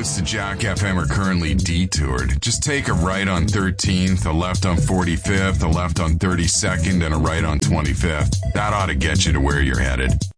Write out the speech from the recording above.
roads to Jack FM are currently detoured. Just take a right on 13th, a left on 45th, a left on 32nd, and a right on 25th. That ought to get you to where you're headed.